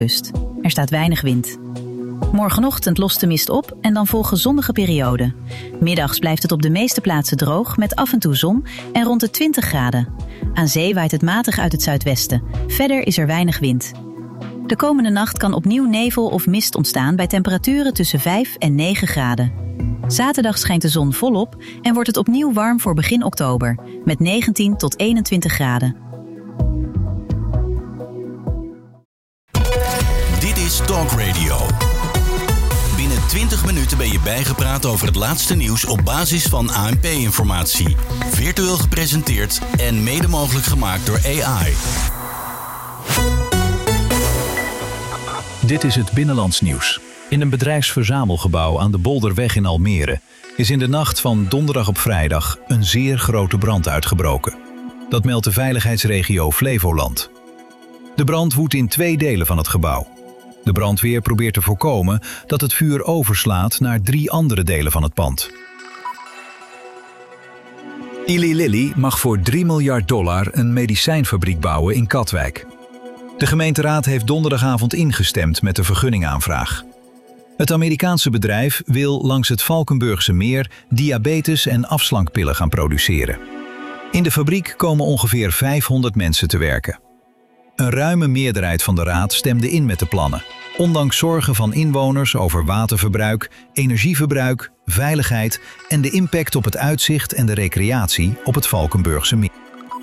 kust. Er staat weinig wind. Morgenochtend lost de mist op en dan volgen zonnige perioden. Middags blijft het op de meeste plaatsen droog met af en toe zon en rond de 20 graden. Aan zee waait het matig uit het zuidwesten. Verder is er weinig wind. De komende nacht kan opnieuw nevel of mist ontstaan bij temperaturen tussen 5 en 9 graden. Zaterdag schijnt de zon volop en wordt het opnieuw warm voor begin oktober, met 19 tot 21 graden. Dit is Talk Radio. Binnen 20 minuten ben je bijgepraat over het laatste nieuws op basis van ANP-informatie. Virtueel gepresenteerd en mede mogelijk gemaakt door AI. Dit is het Binnenlands Nieuws. In een bedrijfsverzamelgebouw aan de Bolderweg in Almere is in de nacht van donderdag op vrijdag een zeer grote brand uitgebroken. Dat meldt de veiligheidsregio Flevoland. De brand woedt in 2 delen van het gebouw. De brandweer probeert te voorkomen dat het vuur overslaat naar 3 andere delen van het pand. Eli Lilly mag voor $3 miljard een medicijnfabriek bouwen in Katwijk. De gemeenteraad heeft donderdagavond ingestemd met de vergunningaanvraag. Het Amerikaanse bedrijf wil langs het Valkenburgse meer diabetes- en afslankpillen gaan produceren. In de fabriek komen ongeveer 500 mensen te werken. Een ruime meerderheid van de raad stemde in met de plannen, ondanks zorgen van inwoners over waterverbruik, energieverbruik, veiligheid en de impact op het uitzicht en de recreatie op het Valkenburgse meer.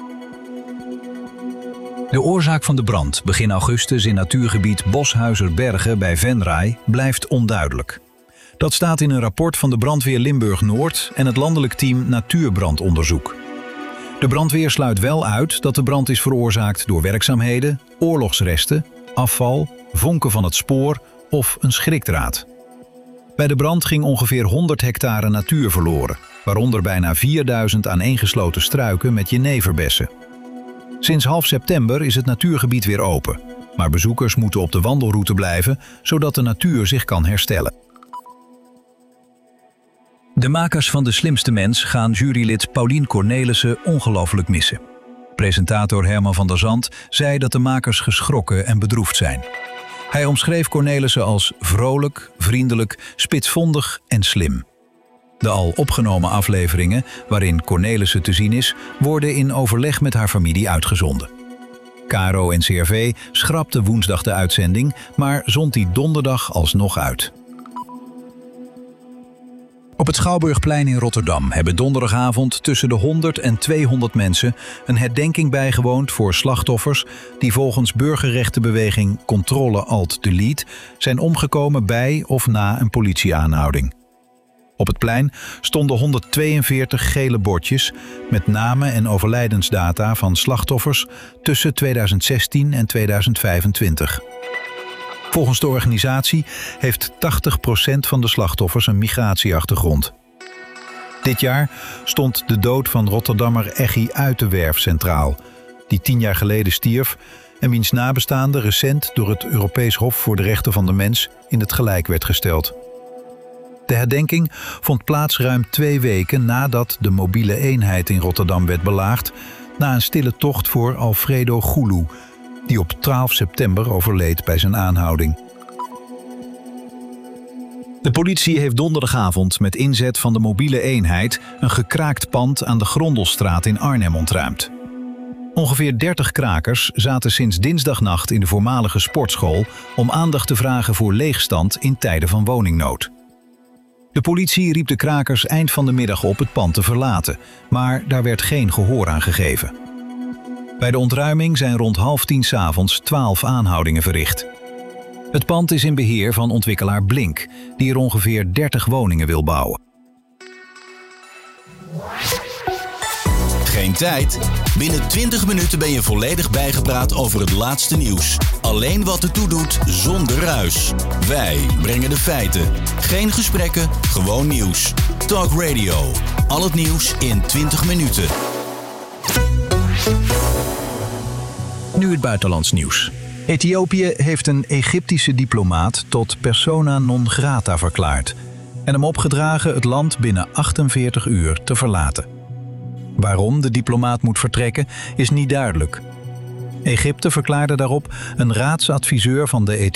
De oorzaak van de brand begin augustus in natuurgebied Boshuizerbergen bij Venray blijft onduidelijk. Dat staat in een rapport van de brandweer Limburg-Noord en het landelijk team Natuurbrandonderzoek. De brandweer sluit wel uit dat de brand is veroorzaakt door werkzaamheden, oorlogsresten, afval, vonken van het spoor of een schrikdraad. Bij de brand ging ongeveer 100 hectare natuur verloren, waaronder bijna 4000 aaneengesloten struiken met jeneverbessen. Sinds half september is het natuurgebied weer open, maar bezoekers moeten op de wandelroute blijven, zodat de natuur zich kan herstellen. De makers van De Slimste Mens gaan jurylid Paulien Cornelissen ongelooflijk missen. Presentator Herman van der Zand zei dat de makers geschrokken en bedroefd zijn. Hij omschreef Cornelissen als vrolijk, vriendelijk, spitsvondig en slim. De al opgenomen afleveringen, waarin Cornelissen te zien is, worden in overleg met haar familie uitgezonden. KRO en CRV schrapte woensdag de uitzending, maar zond die donderdag alsnog uit. Op het Schouwburgplein in Rotterdam hebben donderdagavond tussen de 100 en 200 mensen een herdenking bijgewoond voor slachtoffers die volgens burgerrechtenbeweging Controle-Alt-Delete zijn omgekomen bij of na een politieaanhouding. Op het plein stonden 142 gele bordjes met namen en overlijdensdata van slachtoffers tussen 2016 en 2025. Volgens de organisatie heeft 80% van de slachtoffers een migratieachtergrond. Dit jaar stond de dood van Rotterdammer Eggy Uitenwerf centraal, die 10 jaar geleden stierf en wiens nabestaande recent door het Europees Hof voor de Rechten van de Mens in het gelijk werd gesteld. De herdenking vond plaats ruim 2 weken nadat de mobiele eenheid in Rotterdam werd belaagd, na een stille tocht voor Alfredo Goulou, die op 12 september overleed bij zijn aanhouding. De politie heeft donderdagavond met inzet van de mobiele eenheid een gekraakt pand aan de Grondelstraat in Arnhem ontruimd. Ongeveer 30 krakers zaten sinds dinsdagnacht in de voormalige sportschool om aandacht te vragen voor leegstand in tijden van woningnood. De politie riep de krakers eind van de middag op het pand te verlaten, maar daar werd geen gehoor aan gegeven. Bij de ontruiming zijn rond 9:30 s'avonds 12 aanhoudingen verricht. Het pand is in beheer van ontwikkelaar Blink, die er ongeveer 30 woningen wil bouwen. Geen tijd? Binnen 20 minuten ben je volledig bijgepraat over het laatste nieuws. Alleen wat ertoe doet, zonder ruis. Wij brengen de feiten. Geen gesprekken, gewoon nieuws. Talk Radio. Al het nieuws in 20 minuten. Nu het buitenlands nieuws. Ethiopië heeft een Egyptische diplomaat tot persona non grata verklaard en hem opgedragen het land binnen 48 uur te verlaten. Waarom de diplomaat moet vertrekken is niet duidelijk. Egypte verklaarde daarop een raadsadviseur van de